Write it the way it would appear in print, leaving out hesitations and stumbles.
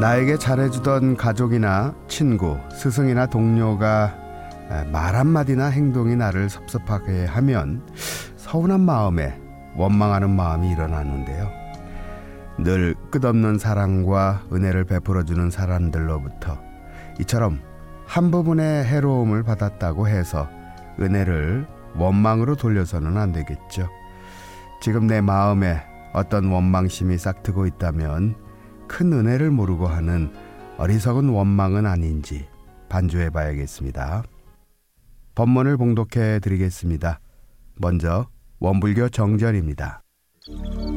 나에게 잘해주던 가족이나 친구, 스승이나 동료가 말 한마디나 행동이 나를 섭섭하게 하면 서운한 마음에 원망하는 마음이 일어나는데요. 늘 끝없는 사랑과 은혜를 베풀어주는 사람들로부터 이처럼 한 부분의 해로움을 받았다고 해서 은혜를 원망으로 돌려서는 안 되겠죠. 지금 내 마음에 어떤 원망심이 싹트고 있다면 큰 은혜를 모르고 하는 어리석은 원망은 아닌지 반주해 봐야겠습니다. 법문을 봉독해 드리겠습니다. 먼저 원불교 정전입니다.